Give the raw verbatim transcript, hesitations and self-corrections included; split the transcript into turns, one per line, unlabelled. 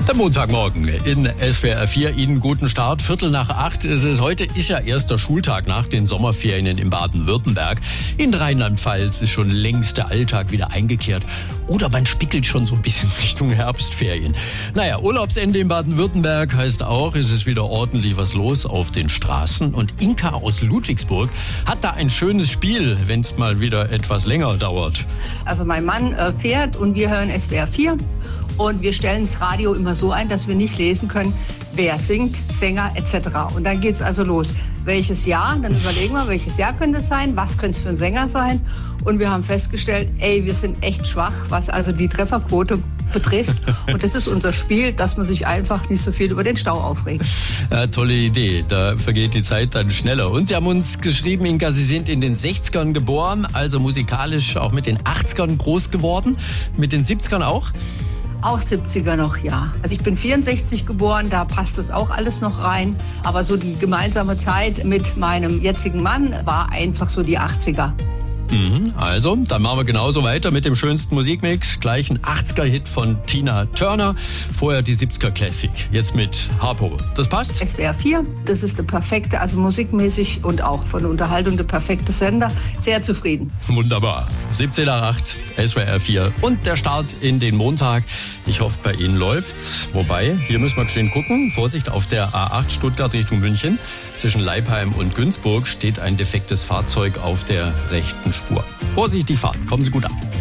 Der Montagmorgen in S W R vier. Ihnen guten Start. Viertel nach acht ist es. Heute ist ja erster Schultag nach den Sommerferien in Baden-Württemberg. In Rheinland-Pfalz ist schon längst der Alltag wieder eingekehrt. Oder man spickelt schon so ein bisschen Richtung Herbstferien. Naja, Urlaubsende in Baden-Württemberg heißt auch, es ist wieder ordentlich was los auf den Straßen. Und Inka aus Ludwigsburg hat da ein schönes Spiel, wenn es mal wieder etwas länger dauert.
Also mein Mann äh, fährt und wir hören S W R vier. Und wir stellen das Radio immer so ein, dass wir nicht lesen können, wer singt, Sänger et cetera. Und dann geht's also los. Welches Jahr? Dann überlegen wir, welches Jahr könnte es sein? Was könnte es für ein Sänger sein? Und wir haben festgestellt, ey, wir sind echt schwach, was also die Trefferquote betrifft. Und das ist unser Spiel, dass man sich einfach nicht so viel über den Stau aufregt.
Ja, tolle Idee. Da vergeht die Zeit dann schneller. Und Sie haben uns geschrieben, Inka, Sie sind in den sechzigern geboren, also musikalisch auch mit den achtzigern groß geworden. Mit den siebzigern auch?
Auch siebziger noch, ja. Also ich bin vierundsechzig geboren, da passt das auch alles noch rein. Aber so die gemeinsame Zeit mit meinem jetzigen Mann war einfach so die achtziger.
Mhm, also, dann machen wir genauso weiter mit dem schönsten Musikmix. Gleich ein achtziger-Hit von Tina Turner. Vorher die siebziger Classic. Jetzt mit Harpo. Das passt?
S W R vier, das ist der perfekte, also musikmäßig und auch von der Unterhaltung der perfekte Sender. Sehr zufrieden.
Wunderbar. siebzehn nach acht, S W R vier. Und der Start in den Montag. Ich hoffe, bei Ihnen läuft's. Wobei, hier müssen wir schön gucken. Vorsicht, auf der A acht Stuttgart Richtung München. Zwischen Leipheim und Günzburg steht ein defektes Fahrzeug auf der rechten Spur. Vorsicht, die Fahrt. Kommen Sie gut an.